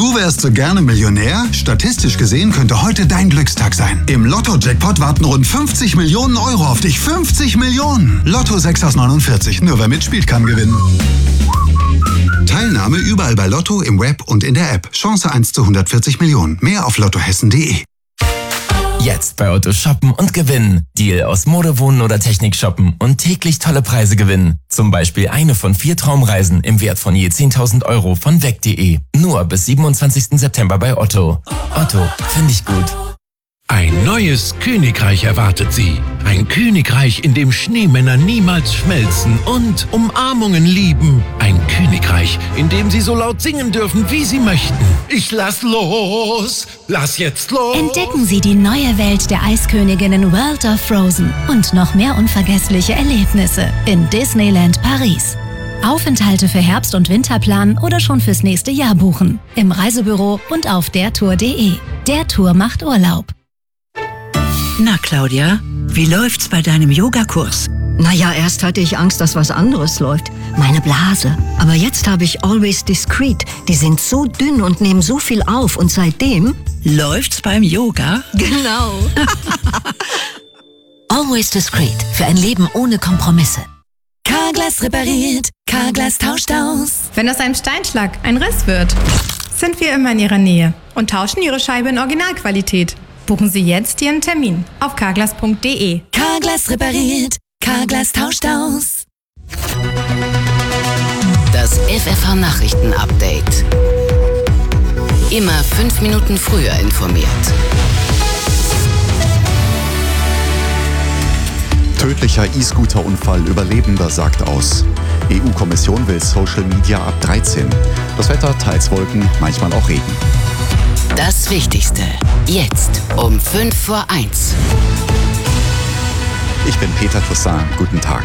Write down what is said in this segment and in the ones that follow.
Du wärst so gerne Millionär? Statistisch gesehen könnte heute dein Glückstag sein. Im Lotto-Jackpot warten rund 50 Millionen Euro auf dich. 50 Millionen! Lotto 6 aus 49. Nur wer mitspielt, kann gewinnen. Teilnahme überall bei Lotto, im Web und in der App. Chance 1 zu 140 Millionen. Mehr auf lottohessen.de. Jetzt bei Otto shoppen und gewinnen. Deal aus Mode, Wohnen oder Technik shoppen und täglich tolle Preise gewinnen. Zum Beispiel eine von 4 Traumreisen im Wert von je 10.000 Euro von weg.de. Nur bis 27. September bei Otto. Otto, finde ich gut. Ein neues Königreich erwartet Sie. Ein Königreich, in dem Schneemänner niemals schmelzen und Umarmungen lieben. Ein Königreich, in dem Sie so laut singen dürfen, wie Sie möchten. Ich lass los! Lass jetzt los! Entdecken Sie die neue Welt der Eisköniginnen World of Frozen und noch mehr unvergessliche Erlebnisse in Disneyland Paris. Aufenthalte für Herbst- und Winter planen oder schon fürs nächste Jahr buchen. Im Reisebüro und auf dertour.de. Der Tour macht Urlaub. Na, Claudia, wie läuft's bei deinem Yogakurs? Naja, erst hatte ich Angst, dass was anderes läuft. Meine Blase. Aber jetzt habe ich Always Discreet. Die sind so dünn und nehmen so viel auf. Und seitdem... Läuft's beim Yoga? Genau. Always Discreet. Für ein Leben ohne Kompromisse. Carglass repariert. Carglass tauscht aus. Wenn aus einem Steinschlag ein Riss wird, sind wir immer in Ihrer Nähe und tauschen Ihre Scheibe in Originalqualität. Buchen Sie jetzt Ihren Termin auf carglass.de. Carglass repariert. Carglass tauscht aus. Das FFH-Nachrichten-Update. Immer 5 Minuten früher informiert. Tödlicher E-Scooter-Unfall, Überlebender sagt aus. EU-Kommission will Social Media ab 13. Das Wetter, teils Wolken, manchmal auch Regen. Das Wichtigste. Jetzt um 1:05. Ich bin Peter Toussaint. Guten Tag.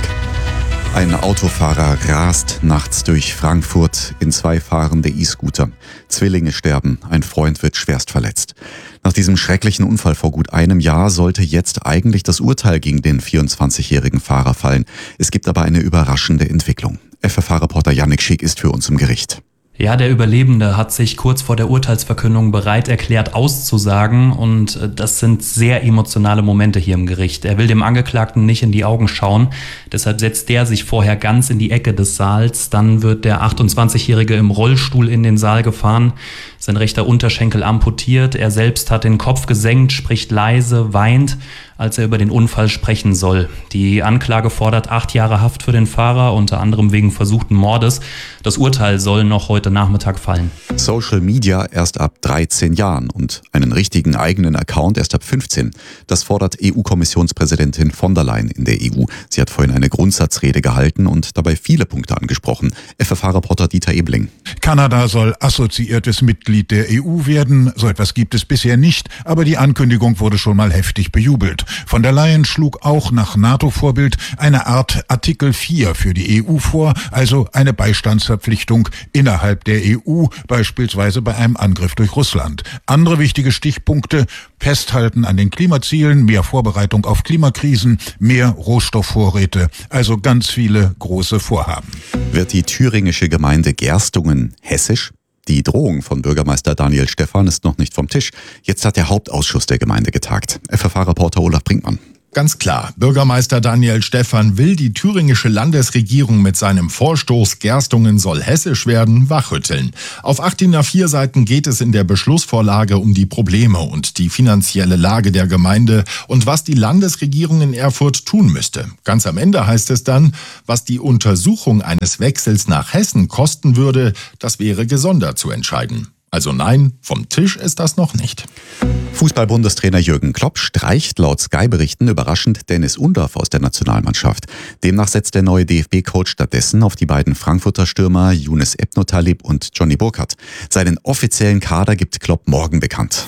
Ein Autofahrer rast nachts durch Frankfurt in 2 fahrende E-Scooter. Zwillinge sterben, ein Freund wird schwerst verletzt. Nach diesem schrecklichen Unfall vor gut einem Jahr sollte jetzt eigentlich das Urteil gegen den 24-jährigen Fahrer fallen. Es gibt aber eine überraschende Entwicklung. FFH-Reporter Yannick Schick ist für uns im Gericht. Ja, der Überlebende hat sich kurz vor der Urteilsverkündung bereit erklärt, auszusagen, und das sind sehr emotionale Momente hier im Gericht. Er will dem Angeklagten nicht in die Augen schauen, deshalb setzt der sich vorher ganz in die Ecke des Saals. Dann wird der 28-Jährige im Rollstuhl in den Saal gefahren, sein rechter Unterschenkel amputiert, er selbst hat den Kopf gesenkt, spricht leise, weint, als er über den Unfall sprechen soll. Die Anklage fordert 8 Jahre Haft für den Fahrer, unter anderem wegen versuchten Mordes. Das Urteil soll noch heute Nachmittag fallen. Social Media erst ab 13 Jahren und einen richtigen eigenen Account erst ab 15. Das fordert EU-Kommissionspräsidentin von der Leyen in der EU. Sie hat vorhin eine Grundsatzrede gehalten und dabei viele Punkte angesprochen. FFH-Reporter Dieter Ebling. Kanada soll assoziiertes Mitglied der EU werden. So etwas gibt es bisher nicht, aber die Ankündigung wurde schon mal heftig bejubelt. Von der Leyen schlug auch nach NATO-Vorbild eine Art Artikel 4 für die EU vor, also eine Beistandsverpflichtung innerhalb der EU, beispielsweise bei einem Angriff durch Russland. Andere wichtige Stichpunkte: Festhalten an den Klimazielen, mehr Vorbereitung auf Klimakrisen, mehr Rohstoffvorräte, also ganz viele große Vorhaben. Wird die thüringische Gemeinde Gerstungen hessisch? Die Drohung von Bürgermeister Daniel Stephan ist noch nicht vom Tisch. Jetzt hat der Hauptausschuss der Gemeinde getagt. FFH-Reporter Olaf Brinkmann. Ganz klar, Bürgermeister Daniel Stephan will die thüringische Landesregierung mit seinem Vorstoß Gerstungen soll hessisch werden wachrütteln. Auf 8 DIN A4 Seiten geht es in der Beschlussvorlage um die Probleme und die finanzielle Lage der Gemeinde und was die Landesregierung in Erfurt tun müsste. Ganz am Ende heißt es dann, was die Untersuchung eines Wechsels nach Hessen kosten würde, das wäre gesondert zu entscheiden. Also nein, vom Tisch ist das noch nicht. Fußball-Bundestrainer Jürgen Klopp streicht laut Sky-Berichten überraschend Dennis Undorf aus der Nationalmannschaft. Demnach setzt der neue DFB-Coach stattdessen auf die beiden Frankfurter Stürmer Younes Ebnotalib und Johnny Burkhardt. Seinen offiziellen Kader gibt Klopp morgen bekannt.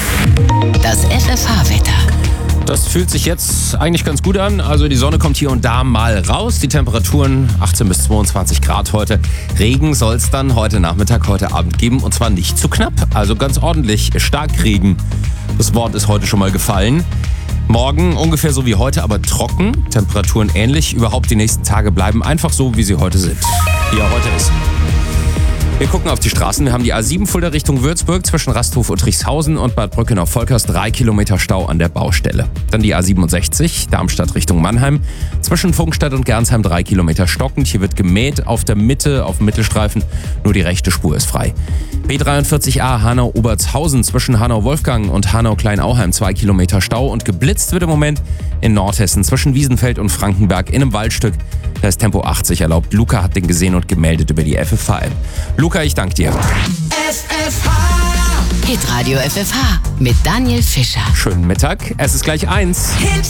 Das FFH-Wetter. Das fühlt sich jetzt eigentlich ganz gut an. Also die Sonne kommt hier und da mal raus. Die Temperaturen 18 bis 22 Grad heute. Regen soll es dann heute Nachmittag, heute Abend geben. Und zwar nicht zu knapp. Also ganz ordentlich Starkregen. Das Wort ist heute schon mal gefallen. Morgen ungefähr so wie heute, aber trocken. Temperaturen ähnlich. Überhaupt die nächsten Tage bleiben einfach so, wie sie heute sind. Wie er heute ist. Wir gucken auf die Straßen. Wir haben die A7 Fulda Richtung Würzburg zwischen Rasthof und Riechshausen und Bad Brückenau-Volkers 3 Kilometer Stau an der Baustelle. Dann die A67 Darmstadt Richtung Mannheim zwischen Funkstadt und Gernsheim 3 Kilometer stockend. Hier wird gemäht auf der Mitte, auf dem Mittelstreifen. Nur die rechte Spur ist frei. B43a Hanau-Obertshausen zwischen Hanau-Wolfgang und Hanau-Kleinauheim 2 Kilometer Stau und geblitzt wird im Moment in Nordhessen zwischen Wiesenfeld und Frankenberg in einem Waldstück. Da ist Tempo 80 erlaubt. Luca hat den gesehen und gemeldet über die FFH-App. Luca, ich danke dir. FFH. Hitradio FFH mit Daniel Fischer. Schönen Mittag. Es ist gleich 1.